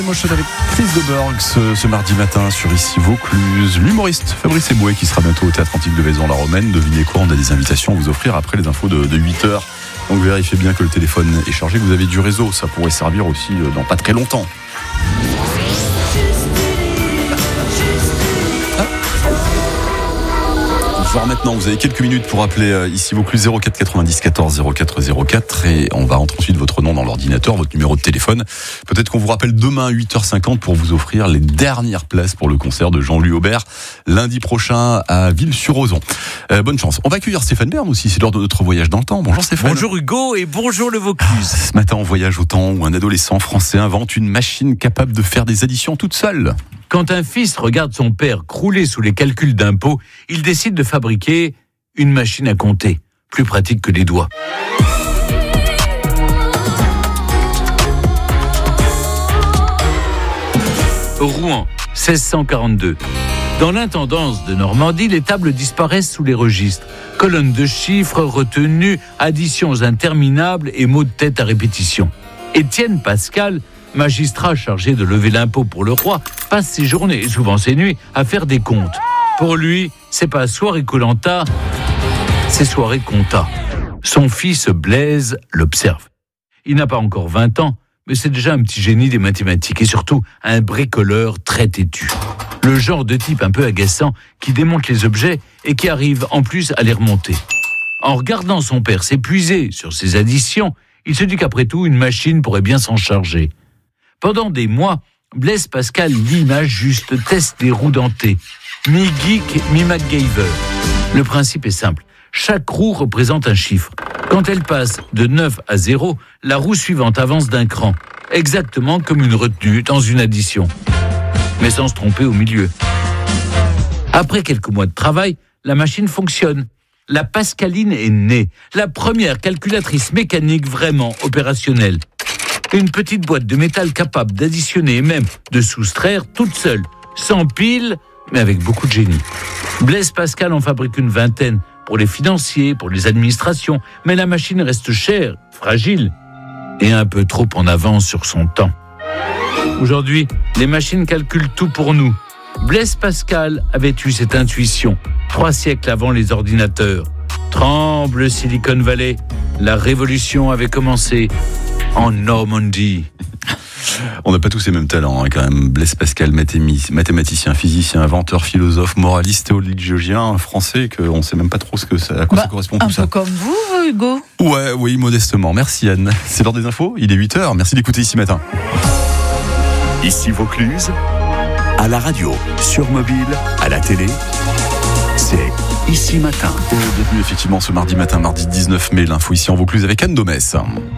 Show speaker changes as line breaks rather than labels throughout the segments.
Motion avec Chris Goldberg ce mardi matin sur Ici Vaucluse. L'humoriste Fabrice Eboué qui sera bientôt au Théâtre Antique de Vaison-la-Romaine. Devinez quoi, on a des invitations à vous offrir après les infos de 8h. Donc vérifiez bien que le téléphone est chargé, que vous avez du réseau. Ça pourrait servir aussi dans pas très longtemps. Voir maintenant, vous avez quelques minutes pour appeler Ici Vaucluse 04 90 14 04 04 et on va rentrer ensuite votre nom dans l'ordinateur, votre numéro de téléphone. Peut-être qu'on vous rappelle demain à 8h50 pour vous offrir les dernières places pour le concert de Jean-Louis Aubert lundi prochain à Ville-sur-Ozon. Bonne chance. On va accueillir Stéphane Bern aussi, c'est l'heure de notre voyage dans le temps. Bonjour Stéphane.
Bonjour Hugo et bonjour le Vaucluse.
Ce matin on voyage au temps où un adolescent français invente une machine capable de faire des additions toute seule.
Quand un fils regarde son père crouler sous les calculs d'impôts, il décide de fabriquer une machine à compter, plus pratique que les doigts. Rouen, 1642. Dans l'intendance de Normandie, les tables disparaissent sous les registres. Colonnes de chiffres retenues, additions interminables et mots de tête à répétition. Étienne Pascal, magistrat chargé de lever l'impôt pour le roi, passe ses journées et souvent ses nuits à faire des comptes. Pour lui, c'est pas soirée Koh-Lanta, c'est soirée compta. Son fils Blaise l'observe. Il n'a pas encore 20 ans, mais c'est déjà un petit génie des mathématiques et surtout un bricoleur très têtu. Le genre de type un peu agaçant qui démonte les objets et qui arrive en plus à les remonter. En regardant son père s'épuiser sur ses additions, il se dit qu'après tout, une machine pourrait bien s'en charger. Pendant des mois, Blaise Pascal lit l'image juste, teste les roues dentées. Mi-geek, mi-MacGyver. Le principe est simple. Chaque roue représente un chiffre. Quand elle passe de 9 à 0, la roue suivante avance d'un cran. Exactement comme une retenue dans une addition. Mais sans se tromper au milieu. Après quelques mois de travail, la machine fonctionne. La Pascaline est née. La première calculatrice mécanique vraiment opérationnelle. Une petite boîte de métal capable d'additionner et même de soustraire toute seule, sans pile, mais avec beaucoup de génie. Blaise Pascal en fabrique une vingtaine pour les financiers, pour les administrations, mais la machine reste chère, fragile et un peu trop en avance sur son temps. Aujourd'hui, les machines calculent tout pour nous. Blaise Pascal avait eu cette intuition 3 siècles avant les ordinateurs. Tremble Silicon Valley, la révolution avait commencé en Normandie.
On n'a pas tous les mêmes talents, quand même. Blaise Pascal, mathématicien, physicien, inventeur, philosophe, moraliste, théologien, français, qu'on ne sait même pas trop à quoi ça correspond tout ça.
Un peu comme vous, Hugo.
Oui, modestement. Merci Anne. C'est l'heure des infos, il est 8h. Merci d'écouter Ici Matin.
Ici Vaucluse, à la radio, sur mobile, à la télé, c'est Ici Matin.
Bienvenue effectivement ce mardi matin, mardi 19 mai, l'info ici en Vaucluse avec Anne Domès.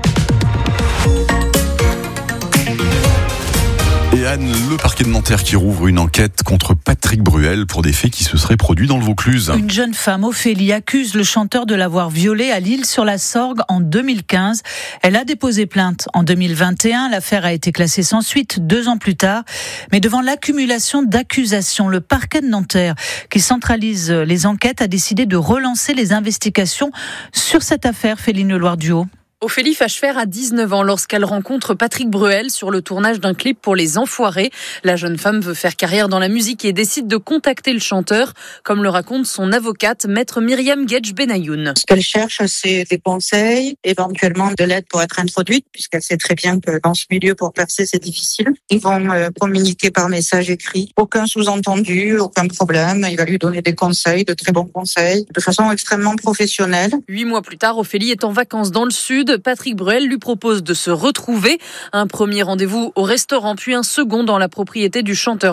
Et Anne, le parquet de Nanterre qui rouvre une enquête contre Patrick Bruel pour des faits qui se seraient produits dans le Vaucluse.
Une jeune femme, Ophélie, accuse le chanteur de l'avoir violée à l'Île-sur-la-Sorgue en 2015. Elle a déposé plainte en 2021. L'affaire a été classée sans suite 2 ans plus tard. Mais devant l'accumulation d'accusations, le parquet de Nanterre, qui centralise les enquêtes, a décidé de relancer les investigations sur cette affaire. Féline Loire-Duhaut.
Ophélie Fachefer a 19 ans lorsqu'elle rencontre Patrick Bruel sur le tournage d'un clip pour Les Enfoirés. La jeune femme veut faire carrière dans la musique et décide de contacter le chanteur, comme le raconte son avocate, maître Myriam Guedj-Benayoun.
Ce qu'elle cherche, c'est des conseils, éventuellement de l'aide pour être introduite, puisqu'elle sait très bien que dans ce milieu, pour percer, c'est difficile. Ils vont communiquer par message écrit. Aucun sous-entendu, aucun problème. Il va lui donner des conseils, de très bons conseils, de façon extrêmement professionnelle.
8 mois plus tard, Ophélie est en vacances dans le sud. Patrick Bruel lui propose de se retrouver. Un premier rendez-vous au restaurant, puis un second dans la propriété du chanteur.